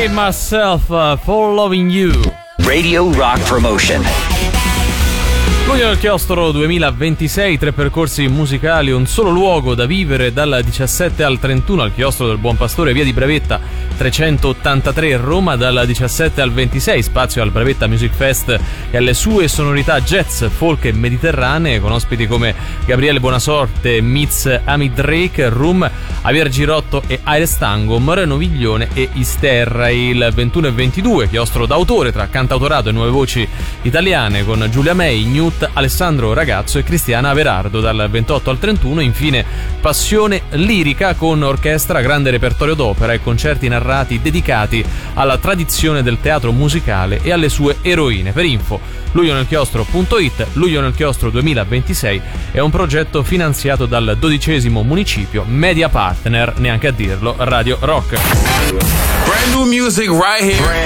Hate Myself for Loving You. Radio Rock Promotion. Luglio nel chiostro 2026, 3 percorsi musicali, un solo luogo da vivere dal 17 al 31 al chiostro del Buon Pastore, via di Bravetta 383 Roma, dal 17 al 26 spazio al Bravetta Music Fest e alle sue sonorità jazz, folk e mediterranee con ospiti come Gabriele Buonasorte, Mitz, Ami Drake, Room, Javier Girotto e Aires Tango, Moreno Viglione e Isterra. Il 21 e 22 chiostro d'autore tra cantautorato e nuove voci italiane con Giulia May, Newt, Alessandro Ragazzo e Cristiana Averardo, dal 28 al 31. Infine passione lirica con orchestra, grande repertorio d'opera e concerti narrati dedicati alla tradizione del teatro musicale e alle sue eroine. Per info luglionelchiostro.it. Luglio nel Chiostro 2026 è un progetto finanziato dal 12° municipio, media partner, neanche a dirlo, Radio Rock. Brand new music right here.